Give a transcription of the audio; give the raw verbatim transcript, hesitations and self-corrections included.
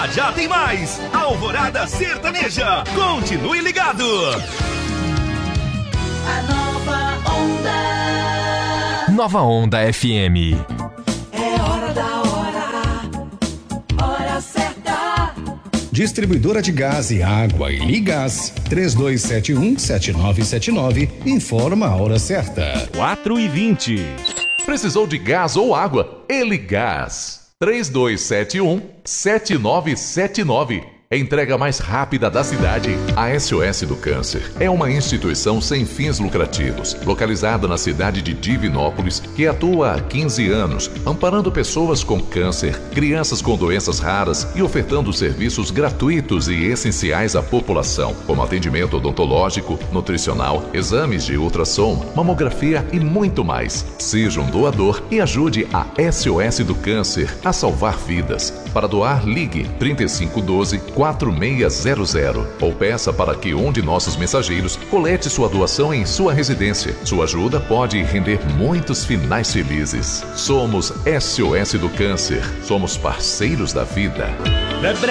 Já já tem mais. Alvorada Sertaneja. Continue ligado. A nova onda. Nova Onda F M. É hora da hora. Hora certa. Distribuidora de gás e água e Ligás. três dois sete um, sete nove sete nove. Informa a hora certa. quatro e vinte. Precisou de gás ou água? Eligás. três dois sete um, sete nove sete nove. Entrega mais rápida da cidade. A S O S do Câncer é uma instituição sem fins lucrativos, localizada na cidade de Divinópolis, que atua há quinze anos, amparando pessoas com câncer, crianças com doenças raras e ofertando serviços gratuitos e essenciais à população, como atendimento odontológico, nutricional, exames de ultrassom, mamografia e muito mais. Seja um doador e ajude a S O S do Câncer a salvar vidas. Para doar, ligue trinta e cinco doze, quatro seis zero zero ou peça para que um de nossos mensageiros colete sua doação em sua residência. Sua ajuda pode render muitos finais felizes. Somos S O S do Câncer. Somos parceiros da vida.